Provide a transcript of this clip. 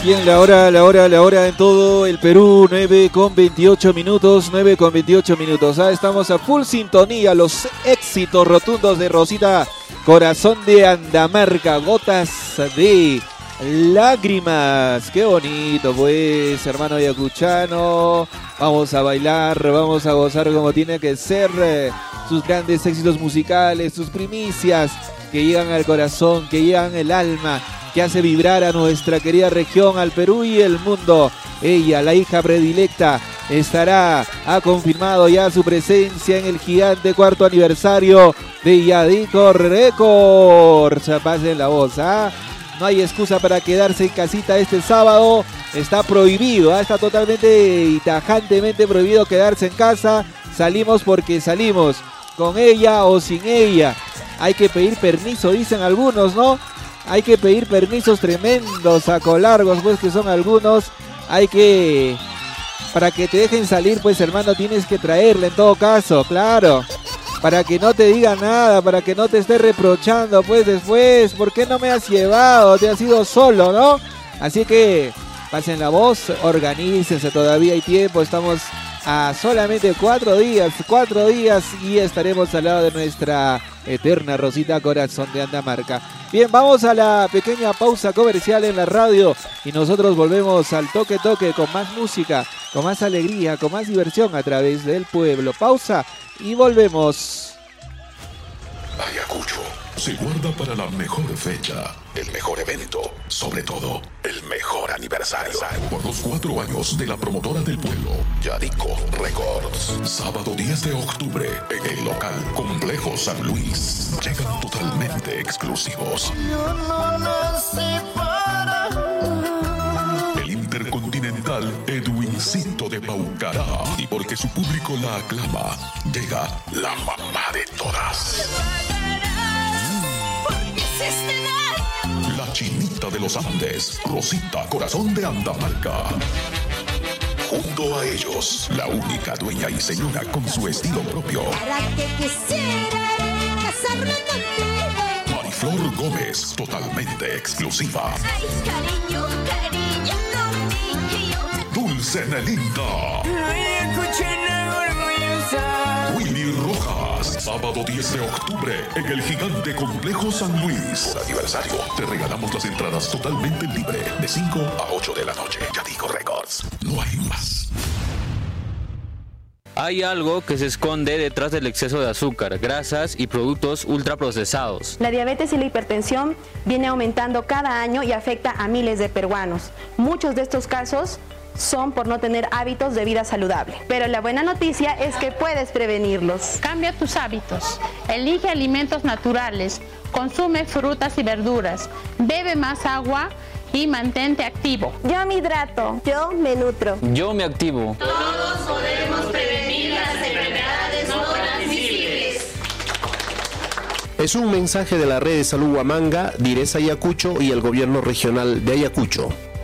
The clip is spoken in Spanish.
Bien, la hora en todo el Perú, 9:28 minutos, 9:28 minutos. Estamos a full sintonía, los éxitos rotundos de Rosita Corazón de Andamarca, gotas de lágrimas. Qué bonito, pues, hermano ayacuchano. Vamos a bailar, vamos a gozar como tiene que ser. Sus grandes éxitos musicales, sus primicias que llegan al corazón, que llegan al alma, que hace vibrar a nuestra querida región, al Perú y el mundo. Ella, la hija predilecta, ha confirmado ya su presencia en el gigante cuarto aniversario de Yadico Records. Pasen la voz, No hay excusa para quedarse en casita este sábado. Está prohibido, está totalmente y tajantemente prohibido quedarse en casa. Salimos porque salimos, con ella o sin ella. Hay que pedir permiso, dicen algunos, ¿no? Hay que pedir permisos tremendos, sacolargos, pues, que son algunos. Para que te dejen salir, pues, hermano, tienes que traerle en todo caso, claro. Para que no te diga nada, para que no te esté reprochando, pues, después. ¿Por qué no me has llevado? Te has ido solo, ¿no? Así que pasen la voz, organícense, todavía hay tiempo. Estamos a solamente 4 días y estaremos al lado de nuestra eterna Rosita Corazón de Andamarca. Bien, vamos a la pequeña pausa comercial en la radio y nosotros volvemos al toque con más música, con más alegría, con más diversión a través del pueblo. Pausa y volvemos. Ayacucho se guarda para la mejor fecha, el mejor evento, sobre todo el mejor aniversario. Por los 4 años de la promotora del pueblo, Yadico Records. Sábado 10 de octubre en el local Complejo San Luis. Llegan totalmente exclusivos. El intercontinental Edwincito de Paucará. Y porque su público la aclama, llega la mamá de todas. La Chinita de los Andes, Rosita Corazón de Andamarca. Junto a ellos, la única dueña y señora con su estilo propio. Para que quisiera casarme contigo. Mariflor Gómez, totalmente exclusiva. Ay, cariño, conmigo. Dulce Nelinda. Willy Rojas, sábado 10 de octubre en el gigante Complejo San Luis. Por aniversario, te regalamos las entradas totalmente libre de 5 a 8 de la noche. Yadico Records, no hay más. Hay algo que se esconde detrás del exceso de azúcar, grasas y productos ultraprocesados. La diabetes y la hipertensión viene aumentando cada año y afecta a miles de peruanos. Muchos de estos casos son por no tener hábitos de vida saludable. Pero la buena noticia es que puedes prevenirlos. Cambia tus hábitos, elige alimentos naturales, consume frutas y verduras, bebe más agua y mantente activo. Yo me hidrato, yo me nutro. Yo me activo. Todos podemos prevenir las enfermedades no transmisibles. Es un mensaje de la Red de Salud Huamanga, Direza Ayacucho y el Gobierno Regional de Ayacucho.